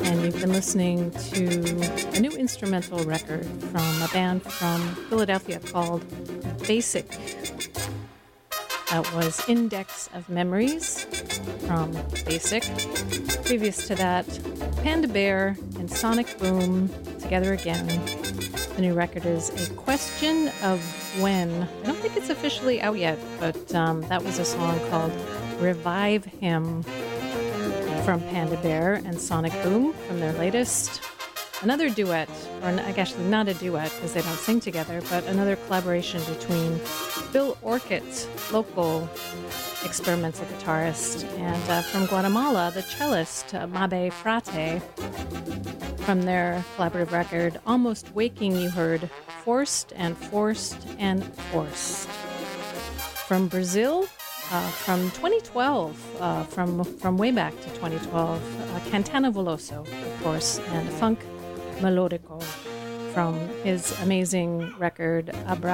and you've been listening to a new instrumental record from a band from Philadelphia called Basic. That was Index of Memories from Basic. Previous to that, Panda Bear and Sonic Boom together again. The new record is A Question of When. I don't think it's officially out yet, but that was a song called Revive Him from Panda Bear and Sonic Boom from their latest. Another duet, or actually not a duet because they don't sing together, but another collaboration between Bill Orcutt, local experimental guitarist, and from Guatemala, the cellist Mabe Frate. From their collaborative record, Almost Waking, you heard Forced and Forced and Forced. From Brazil, from 2012, from way back to 2012, Caetano Veloso, of course, and Funk Melódico from his amazing record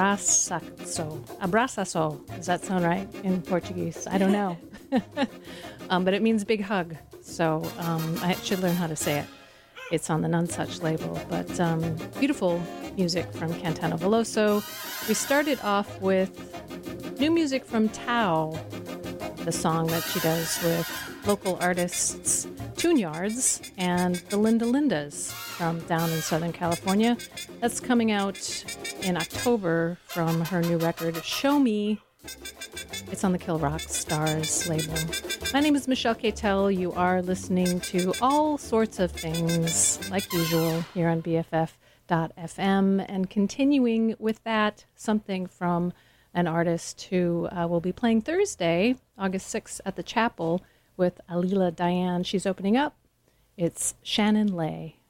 Abraçaço. Does that sound right in Portuguese? I don't know. But it means big hug, so I should learn how to say it. It's on the Nonesuch label, but beautiful music from Caetano Veloso. We started off with new music from Tao, the song that she does with local artists Tune Yards and the Linda Lindas from down in Southern California. That's coming out in October from her new record, Show Me. It's on the Kill Rock Stars label. My name is Michelle Catel. You are listening to all sorts of things, like usual, here on BFF.FM. And continuing with that, something from an artist who will be playing Thursday, August 6th, at the Chapel with Alila Diane. She's opening up. It's Shannon Lay.